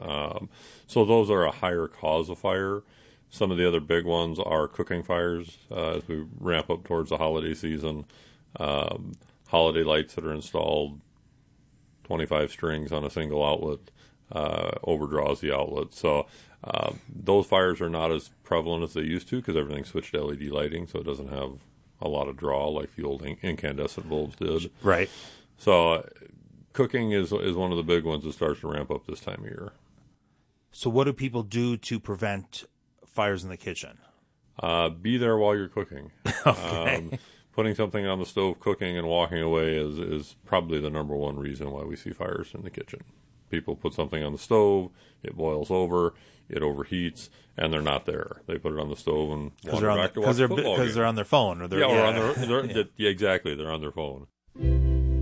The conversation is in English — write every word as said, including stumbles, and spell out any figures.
Um, so those are a higher cause of fire. Some of the other big ones are cooking fires uh, as we ramp up towards the holiday season. Um, holiday lights that are installed, twenty-five strings on a single outlet, uh, overdraws the outlet. So uh, those fires are not as prevalent as they used to because everything's switched to L E D lighting, so it doesn't have a lot of draw like the old in- incandescent bulbs did. Right. So uh, cooking is is one of the big ones that starts to ramp up this time of year. So what do people do to prevent fires in the kitchen? Uh, be there while you're cooking. Okay. Um, putting something on the stove, cooking, and walking away is, is probably the number one reason why we see fires in the kitchen. People put something on the stove, it boils over, it overheats, and they're not there. They put it on the stove and wander they're on back the, to watch they're, the football Because game. they're on their phone. Or they're, yeah, yeah, or on their, they're, yeah. yeah, exactly. They're on their phone.